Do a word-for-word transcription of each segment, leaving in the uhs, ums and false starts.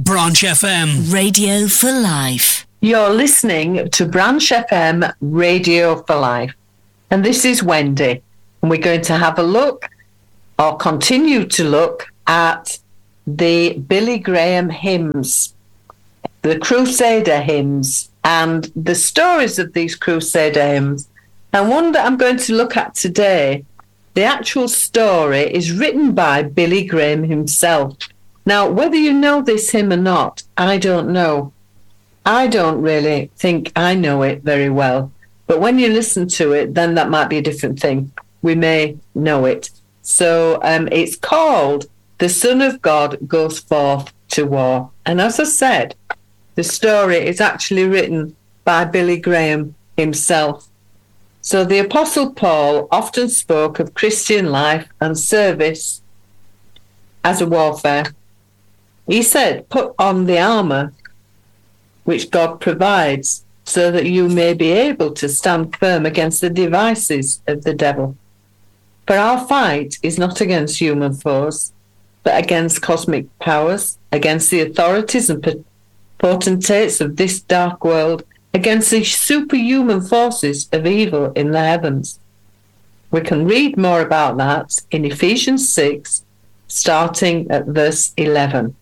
Branch F M. Radio for Life. You're listening to Branch F M Radio for Life. And this is Wendy. And we're going to have a look, or continue to look, at the Billy Graham hymns, the Crusader hymns, and the stories of these Crusader hymns. And one that I'm going to look at today, the actual story is written by Billy Graham himself. Now, whether you know this hymn or not, I don't know. I don't really think I know it very well. But when you listen to it, then that might be a different thing. We may know it. So um, it's called The Son of God Goes Forth to War. And as I said, the story is actually written by Billy Graham himself. So the Apostle Paul often spoke of Christian life and service as a warfare. He said, put on the armour which God provides so that you may be able to stand firm against the devices of the devil. For our fight is not against human foes, but against cosmic powers, against the authorities and potentates of this dark world, against the superhuman forces of evil in the heavens. We can read more about that in Ephesians six, starting at verse eleven.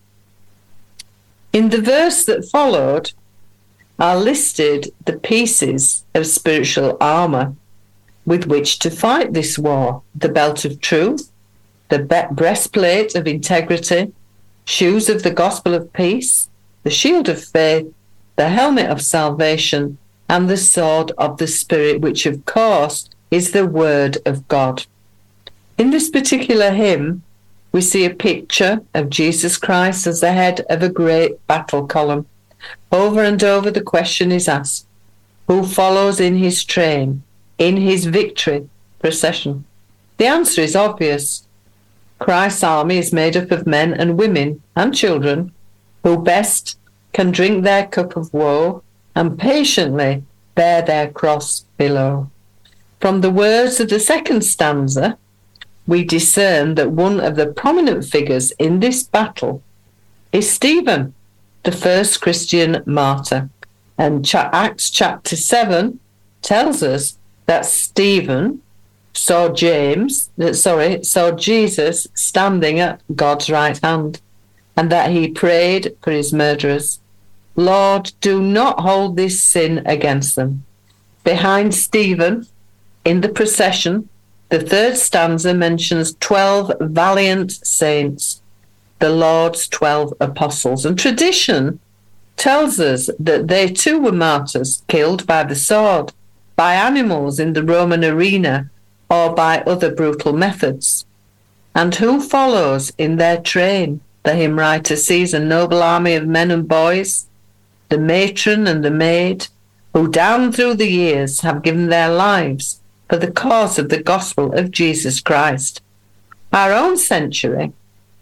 In the verse that followed are listed the pieces of spiritual armour with which to fight this war: the belt of truth, the be- breastplate of integrity, shoes of the gospel of peace, the shield of faith, the helmet of salvation, and the sword of the Spirit, which of course is the word of God. In this particular hymn, we see a picture of Jesus Christ as the head of a great battle column. Over and over the question is asked, who follows in his train, in his victory procession? The answer is obvious. Christ's army is made up of men and women and children who best can drink their cup of woe and patiently bear their cross below. From the words of the second stanza, we discern that one of the prominent figures in this battle is Stephen, the first Christian martyr. And Acts chapter seven tells us that Stephen saw James, sorry, saw Jesus standing at God's right hand, and that he prayed for his murderers. Lord, do not hold this sin against them. Behind Stephen, in the procession, the third stanza mentions twelve valiant saints, the Lord's twelve apostles. And tradition tells us that they too were martyrs, killed by the sword, by animals in the Roman arena, or by other brutal methods. And who follows in their train? The hymn writer sees a noble army of men and boys, the matron and the maid, who down through the years have given their lives for the cause of the gospel of Jesus Christ. Our own century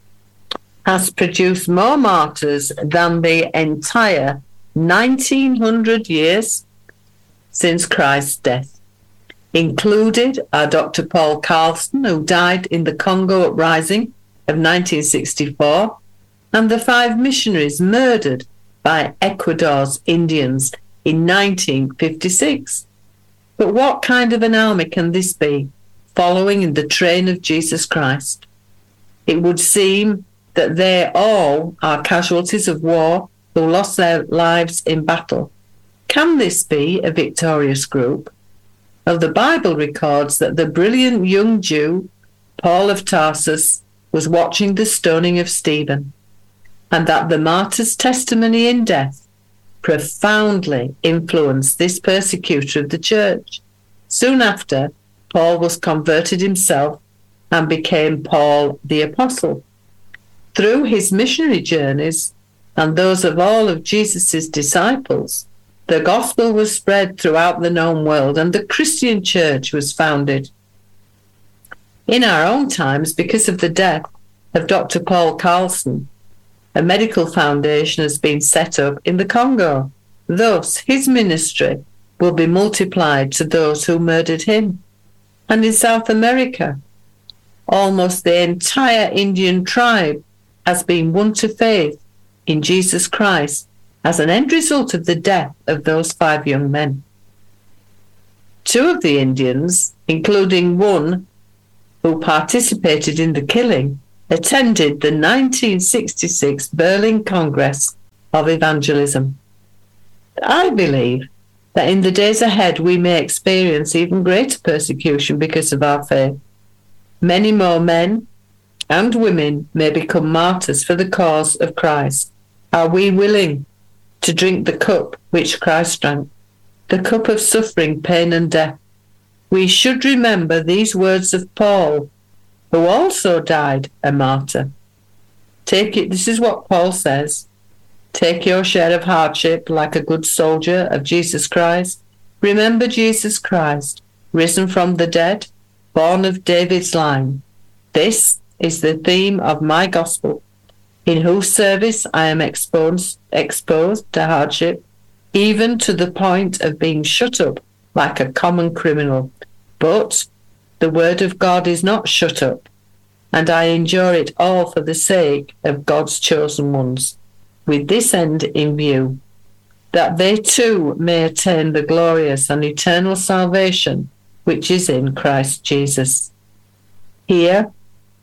has produced more martyrs than the entire nineteen hundred years since Christ's death. Included are Doctor Paul Carlson, who died in the Congo uprising of nineteen sixty-four, and the five missionaries murdered by Ecuador's Indians in nineteen fifty-six. But what kind of an army can this be, following in the train of Jesus Christ? It would seem that they all are casualties of war who lost their lives in battle. Can this be a victorious group? Well, the Bible records that the brilliant young Jew, Paul of Tarsus, was watching the stoning of Stephen, and that the martyr's testimony in death profoundly influenced this persecutor of the church. Soon after, Paul was converted himself and became Paul the Apostle. Through his missionary journeys and those of all of Jesus' disciples, the gospel was spread throughout the known world and the Christian church was founded. In our own times, because of the death of Doctor Paul Carlson, a medical foundation has been set up in the Congo. Thus, his ministry will be multiplied to those who murdered him. And in South America, almost the entire Indian tribe has been won to faith in Jesus Christ as an end result of the death of those five young men. Two of the Indians, including one who participated in the killing, attended the nineteen sixty-six Berlin Congress of Evangelism. I believe that in the days ahead we may experience even greater persecution because of our faith. Many more men and women may become martyrs for the cause of Christ. Are we willing to drink the cup which Christ drank, the cup of suffering, pain and death? We should remember these words of Paul, who also died a martyr. Take it, this is what Paul says, take your share of hardship like a good soldier of Jesus Christ. Remember Jesus Christ, risen from the dead, born of David's line. This is the theme of my gospel, in whose service I am exposed, exposed to hardship, even to the point of being shut up like a common criminal. But the word of God is not shut up, and I endure it all for the sake of God's chosen ones, with this end in view, that they too may attain the glorious and eternal salvation which is in Christ Jesus. Here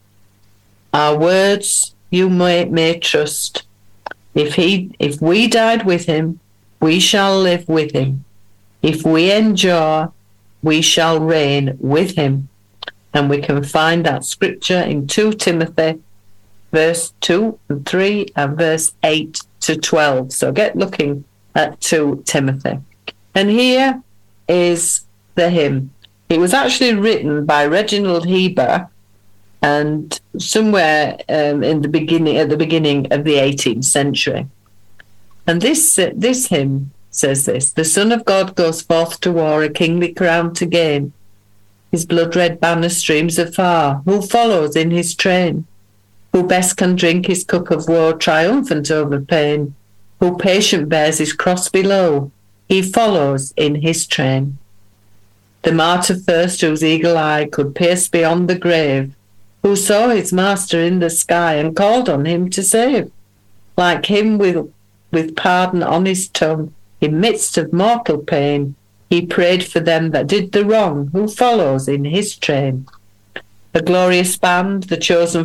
are words you may, may trust. If he, if we died with him, we shall live with him. If we endure, we shall reign with him. And we can find that scripture in Second Timothy, verse two and three, and verse eight to twelve. So get looking at Second Timothy. And here is the hymn. It was actually written by Reginald Heber, and somewhere um, in the beginning, at the beginning of the eighteenth century. And this uh, this hymn says this: the Son of God goes forth to war, a kingly crown to gain. His blood-red banner streams afar. Who follows in his train? Who best can drink his cup of woe, triumphant over pain? Who patient bears his cross below? He follows in his train. The martyr first, whose eagle eye could pierce beyond the grave, who saw his master in the sky and called on him to save. Like him with, with pardon on his tongue, in midst of mortal pain, he prayed for them that did the wrong, who follows in his train. A glorious band, the chosen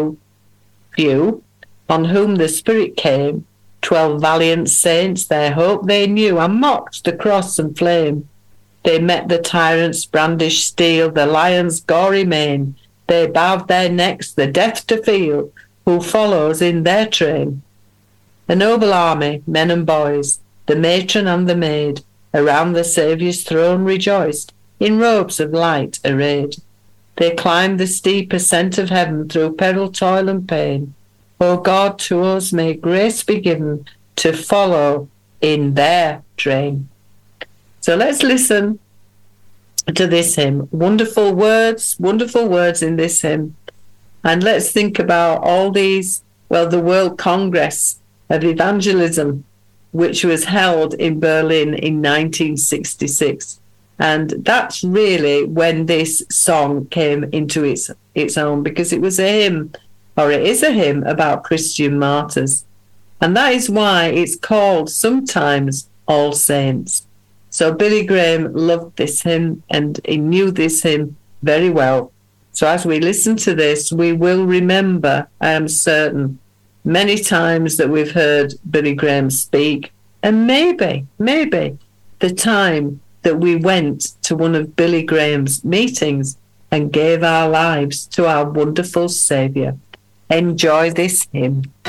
few, on whom the Spirit came, twelve valiant saints, their hope they knew, and mocked the cross and flame. They met the tyrant's brandished steel, the lion's gory mane. They bowed their necks, the death to feel, who follows in their train. A noble army, men and boys, the matron and the maid, around the Saviour's throne rejoiced, in robes of light arrayed. They climbed the steep ascent of heaven through peril, toil and pain. O God, to us may grace be given to follow in their train. So let's listen to this hymn. Wonderful words, wonderful words in this hymn. And let's think about all these, well, the World Congress of Evangelism, which was held in Berlin in nineteen sixty-six. And that's really when this song came into its its own, because it was a hymn, or it is a hymn about Christian martyrs. And that is why it's called sometimes All Saints. So Billy Graham loved this hymn, and he knew this hymn very well. So as we listen to this, we will remember, I am certain, many times that we've heard Billy Graham speak, and maybe, maybe the time that we went to one of Billy Graham's meetings and gave our lives to our wonderful Saviour. Enjoy this hymn.